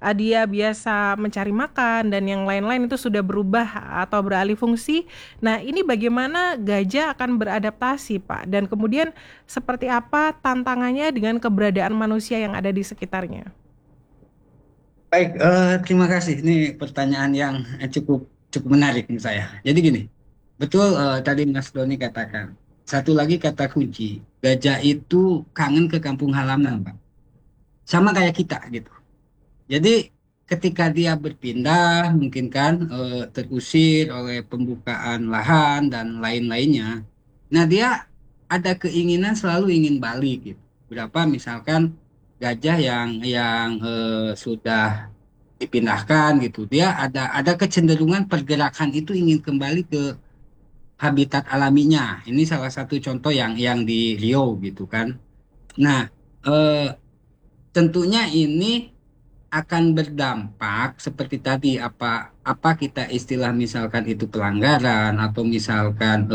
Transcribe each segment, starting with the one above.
dia biasa mencari makan dan yang lain-lain itu sudah berubah atau beralih fungsi. Nah, ini bagaimana gajah akan beradaptasi, Pak? Dan kemudian seperti apa tantangannya dengan keberadaan manusia yang ada di sekitarnya? Baik, terima kasih. Ini pertanyaan yang cukup cukup menarik menurut saya. Jadi gini, betul tadi Mas Doni katakan. Satu lagi kata kunci, gajah itu kangen ke kampung halaman, Pak. Sama kayak kita gitu. Jadi ketika dia berpindah, mungkin kan terusir oleh pembukaan lahan dan lain-lainnya. Nah, dia ada keinginan selalu ingin balik gitu. Berapa misalkan gajah yang sudah dipindahkan gitu, dia ada kecenderungan pergerakan itu ingin kembali ke habitat alaminya. Ini salah satu contoh yang di Rio gitu kan. Nah, eh, tentunya ini akan berdampak seperti tadi, apa apa kita istilah misalkan itu pelanggaran atau misalkan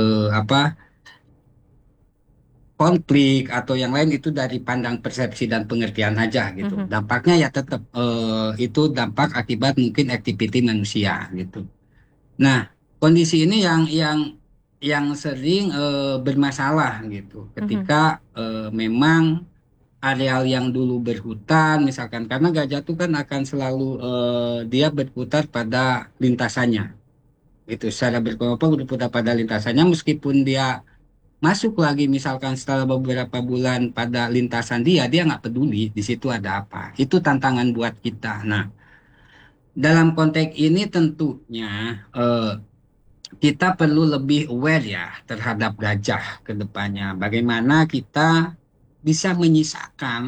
konflik atau yang lain, itu dari pandang persepsi dan pengertian aja gitu. Mhm. Dampaknya ya tetap itu dampak akibat mungkin aktiviti manusia gitu. Nah, kondisi ini yang sering bermasalah gitu. Mhm. Ketika memang areal yang dulu berhutan, misalkan karena gajah itu kan akan selalu dia berputar pada lintasannya. Itu secara berkelompok berputar pada lintasannya, meskipun dia masuk lagi misalkan setelah beberapa bulan pada lintasan dia nggak peduli di situ ada apa. Itu tantangan buat kita. Nah, dalam konteks ini tentunya kita perlu lebih aware ya terhadap gajah ke depannya. Bagaimana kita bisa menyisakan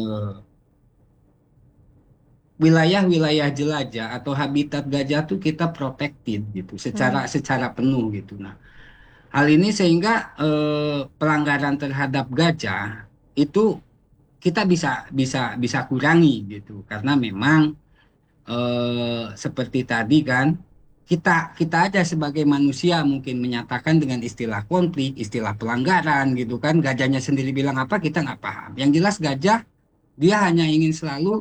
wilayah-wilayah jelajah atau habitat gajah tuh kita protected gitu Mhm. secara secara penuh gitu. Nah, hal ini sehingga pelanggaran terhadap gajah itu kita bisa bisa bisa kurangi gitu karena memang seperti tadi kan kita kita aja sebagai manusia mungkin menyatakan dengan istilah konflik, istilah pelanggaran gitu kan. Gajahnya sendiri bilang apa kita nggak paham. Yang jelas gajah dia hanya ingin selalu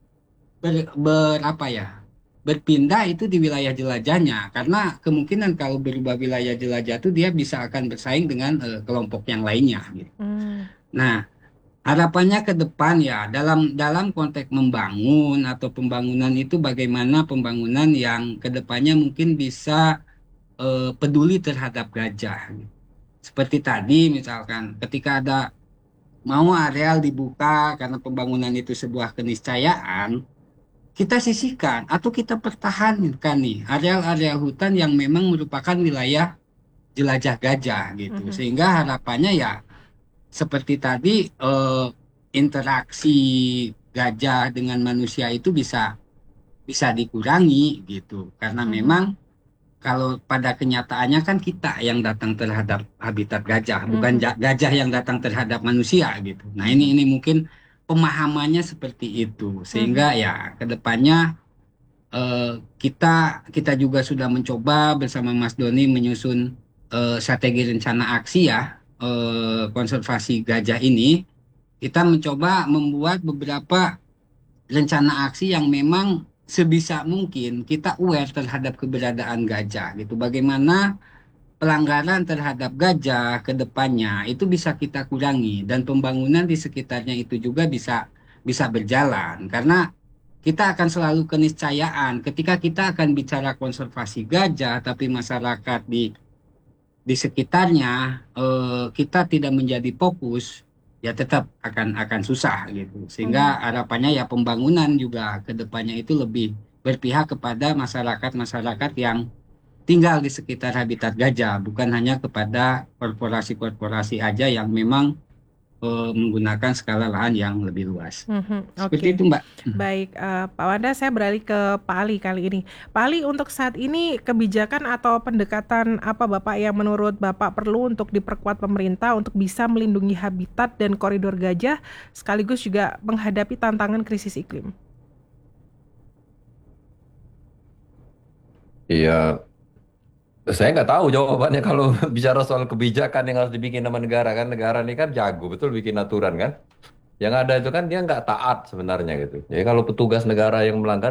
apa ya berpindah itu di wilayah jelajahnya karena kemungkinan kalau berubah wilayah jelajah itu dia bisa akan bersaing dengan kelompok yang lainnya gitu. Mmm. Nah, harapannya ke depan ya dalam dalam konteks membangun atau pembangunan itu bagaimana pembangunan yang ke depannya mungkin bisa peduli terhadap gajah gitu. Seperti tadi misalkan ketika ada mau areal dibuka karena pembangunan itu sebuah keniscayaan, kita sisihkan atau kita pertahankan nih areal-areal hutan yang memang merupakan wilayah jelajah gajah gitu. Mhm. Sehingga harapannya ya seperti tadi interaksi gajah dengan manusia itu bisa bisa dikurangi gitu. Karena Mhm. memang kalau pada kenyataannya kan kita yang datang terhadap habitat gajah, bukan Mhm. gajah yang datang terhadap manusia gitu. Nah, Mhm. ini mungkin pemahamannya seperti itu. Mhm. Sehingga ya ke depannya kita kita juga sudah mencoba bersama Mas Doni menyusun strategi rencana aksi ya konservasi gajah ini. Kita mencoba membuat beberapa rencana aksi yang memang sebisa mungkin kita aware terhadap keberadaan gajah gitu. Bagaimana pelanggaran terhadap gajah ke depannya itu bisa kita kurangi dan pembangunan di sekitarnya itu juga bisa bisa berjalan karena kita akan selalu keniscayaan ketika kita akan bicara konservasi gajah tapi masyarakat di sekitarnya kita tidak menjadi fokus ya tetap akan susah gitu Mhm. sehingga harapannya ya pembangunan juga ke depannya itu lebih berpihak kepada masyarakat-masyarakat yang tinggal di sekitar habitat gajah, bukan hanya kepada korporasi-korporasi aja yang memang menggunakan skala lahan yang lebih luas. Mhm. Seperti Oke. itu, Mbak. Baik, Pak Wanda, saya beralih ke Pak Ali kali ini. Pak Ali, untuk saat ini kebijakan atau pendekatan apa Bapak yang menurut Bapak perlu untuk diperkuat pemerintah untuk bisa melindungi habitat dan koridor gajah, sekaligus juga menghadapi tantangan krisis iklim? Iya, saya nggak tahu jawabannya kalau bicara soal kebijakan yang harus dibikin sama negara kan. Negara ini kan jago betul bikin aturan kan. Yang ada itu kan dia nggak taat sebenarnya gitu. Jadi kalau petugas negara yang melanggar